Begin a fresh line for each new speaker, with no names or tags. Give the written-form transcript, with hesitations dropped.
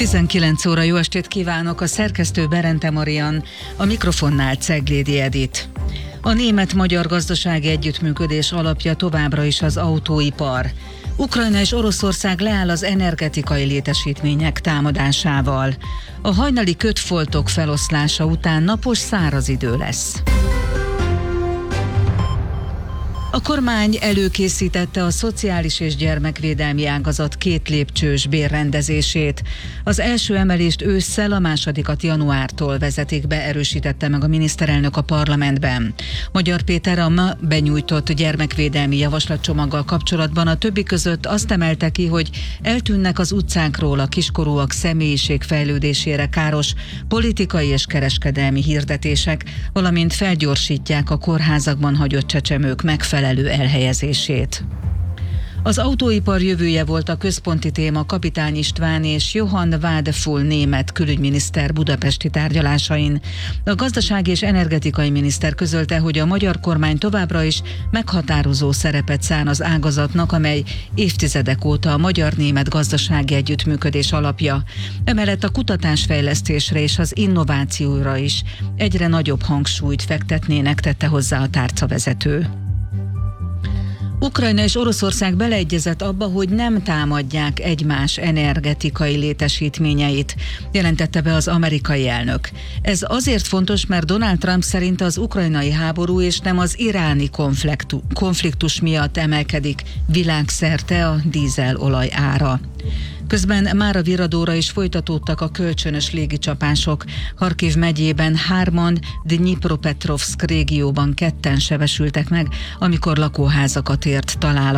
19 óra, jó estét kívánok, a szerkesztő Berente Marian, a mikrofonnál Ceglédi Edit. A német-magyar gazdasági együttműködés alapja továbbra is az autóipar. Ukrajna és Oroszország leáll az energetikai létesítmények támadásával. A hajnali kötfoltok feloszlása után napos száraz idő lesz. A kormány előkészítette a szociális és gyermekvédelmi ágazat 2 lépcsős bérrendezését. Az első emelést ősszel, a másodikat januártól vezetik be, erősítette meg a miniszterelnök a parlamentben. Magyar Péter a ma benyújtott gyermekvédelmi javaslatcsomaggal kapcsolatban a többi között azt emelte ki, hogy eltűnnek az utcákról a kiskorúak személyiségfejlődésére káros politikai és kereskedelmi hirdetések, valamint felgyorsítják a kórházakban hagyott csecsemők megfelelő elhelyezését. Az autóipar jövője volt a központi téma Kapitány István és Johann Wadephul német külügyminiszter budapesti tárgyalásain. A gazdasági és energetikai miniszter közölte, hogy a magyar kormány továbbra is meghatározó szerepet szán az ágazatnak, amely évtizedek óta a magyar-német gazdasági együttműködés alapja. Emellett a kutatásfejlesztésre és az innovációra is egyre nagyobb hangsúlyt fektetnének, tette hozzá a tárcavezető. Ukrajna és Oroszország beleegyezett abba, hogy nem támadják egymás energetikai létesítményeit, jelentette be az amerikai elnök. Ez azért fontos, mert Donald Trump szerint az ukrajnai háború és nem az iráni konfliktus miatt emelkedik világszerte a dízelolaj ára. Közben már a Viradóra is folytatódtak a kölcsönös légicsapások. Harkiv megyében 3-an, Dnyipropetrovszk régióban 2-en sebesültek meg, amikor lakóházakat ért találat.